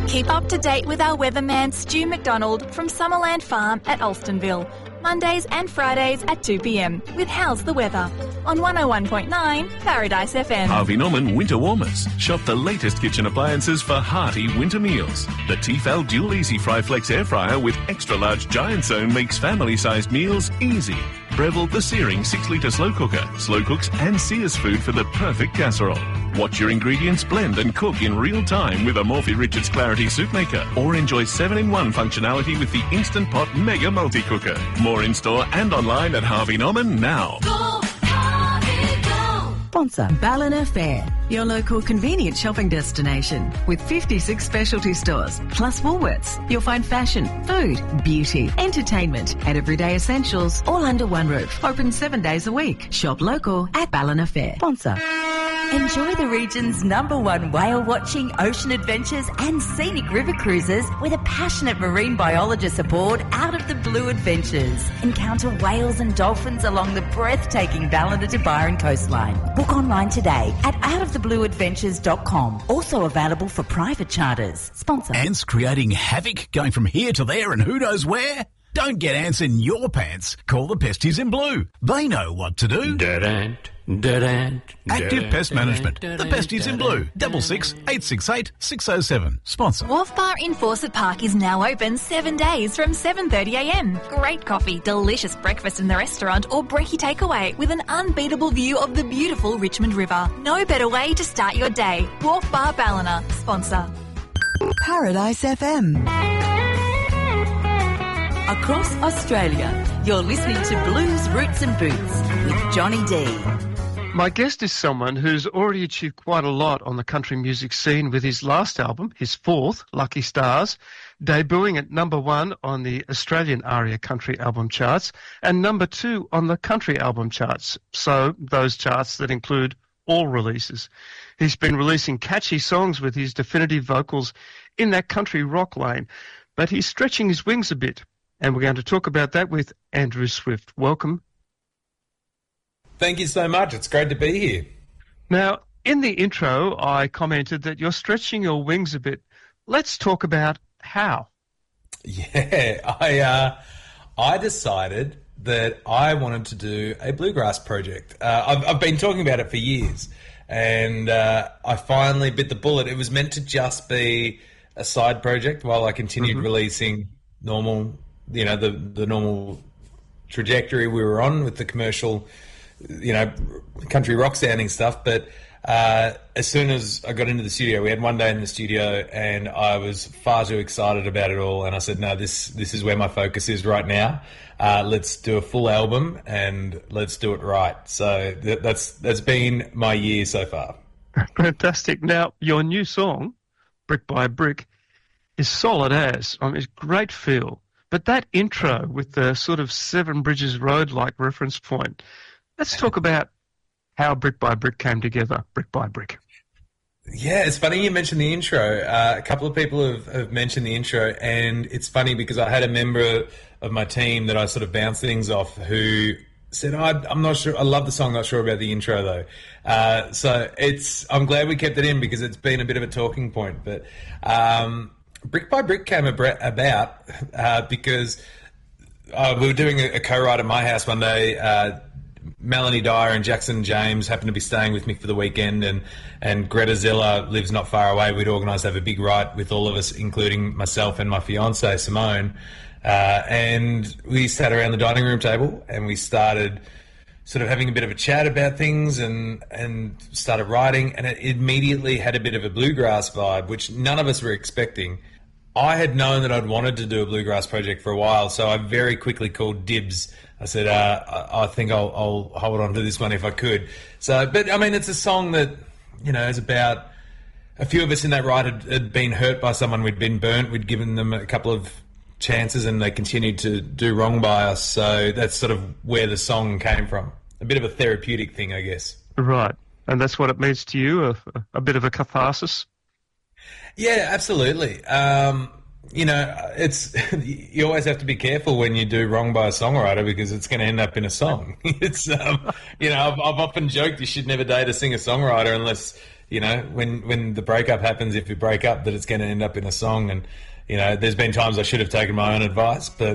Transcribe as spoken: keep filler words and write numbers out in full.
Keep up to date with our weatherman Stu McDonald from Summerland Farm at Alstonville, Mondays and Fridays at two p m with How's the Weather on one oh one point nine Paradise F M. Harvey Norman Winter Warmers. Shop the latest kitchen appliances for hearty winter meals. The Tefal Dual Easy Fry Flex Air Fryer with extra large giant zone makes family-sized meals easy. Breville the Searing six litre slow cooker. Slow cooks and sears food for the perfect casserole. Watch your ingredients blend and cook in real time with a Morphy Richards Clarity Soup Maker. Or enjoy seven in one functionality with the Instant Pot Mega Multi-Cooker. More in-store and online at Harvey Norman now. Go, Harvey, go. Sponsor Ballina Fair, your local convenient shopping destination with fifty-six specialty stores plus Woolworths. You'll find fashion, food, beauty, entertainment and everyday essentials all under one roof. Open seven days a week. Shop local at Ballina Fair. Sponsor. Enjoy the region's number one whale watching, ocean adventures and scenic river cruises with a passionate marine biologist aboard Out of the Blue Adventures. Encounter whales and dolphins along the breathtaking Ballina to Byron coastline. Book online today at out of the blue adventures dot com. Also available for private charters. Sponsor. Ants creating havoc, going from here to there and who knows where? Don't get ants in your pants. Call the Pesties in Blue. They know what to do. Dead ant. Dead ant. Active Pest Management. The Pesties in Blue. Double six eight six eight six oh seven. Sponsor. Wharf Bar in Fawcett Park is now open seven days from seven thirty a m. Great coffee, delicious breakfast in the restaurant or brekkie takeaway with an unbeatable view of the beautiful Richmond River. No better way to start your day. Wharf Bar Ballina. Sponsor. Paradise F M. Across Australia, you're listening to Blues, Roots and Boots with Johnny D. My guest is someone who's already achieved quite a lot on the country music scene with his last album, his fourth, Lucky Stars, debuting at number one on the Australian ARIA Country Album Charts and number two on the Country Album Charts, so those charts that include all releases. He's been releasing catchy songs with his definitive vocals in that country rock lane, but he's stretching his wings a bit, and we're going to talk about that with Andrew Swift. Welcome. Thank you so much. It's great to be here. Now, in the intro, I commented that you're stretching your wings a bit. Let's talk about how. Yeah, I uh, I decided that I wanted to do a bluegrass project. Uh, I've, I've been talking about it for years, and uh, I finally bit the bullet. It was meant to just be a side project while I continued mm-hmm. releasing normal, you know, the the normal trajectory we were on with the commercial, you know, country rock sounding stuff. But uh, as soon as I got into the studio, we had one day in the studio and I was far too excited about it all. And I said, no, this, this is where my focus is right now. Uh, let's do a full album and let's do it right. So th- that's, that's been my year so far. Fantastic. Now, your new song, Brick by Brick, is solid as. I mean, it's great feel. But that intro with the sort of Seven Bridges Road-like reference point, let's talk about how Brick by Brick came together, Brick by Brick. Yeah, it's funny you mentioned the intro. Uh, a couple of people have, have mentioned the intro, and it's funny because I had a member of my team that I sort of bounced things off who said, oh, I'm not sure, I love the song, not sure about the intro though. Uh, so it's, I'm glad we kept it in because it's been a bit of a talking point. But um, Brick by Brick came about uh, because uh, we were doing a, a co-write at my house one day. Uh, Melanie Dyer and Jackson James happened to be staying with me for the weekend, and, and Greta Zilla lives not far away. We'd organised to have a big write with all of us, including myself and my fiancée, Simone. Uh, and we sat around the dining room table and we started sort of having a bit of a chat about things and, and started writing, and it immediately had a bit of a bluegrass vibe, which none of us were expecting. I had known that I'd wanted to do a bluegrass project for a while, so I very quickly called dibs. I said, uh, I, I think I'll, I'll hold on to this one if I could. So, but I mean, it's a song that, you know, is about a few of us in that ride had, had been hurt by someone. We'd been burnt. We'd given them a couple of chances and they continued to do wrong by us. So that's sort of where the song came from. A bit of a therapeutic thing, I guess. Right. And that's what it means to you, a, a bit of a catharsis? Yeah, absolutely. Um, you know, it's you always have to be careful when you do wrong by a songwriter because it's going to end up in a song. It's, um, you know, I've, I've often joked you should never date a singer-songwriter unless you know, when when the breakup happens, if you break up, that it's going to end up in a song. And you know, there's been times I should have taken my own advice, but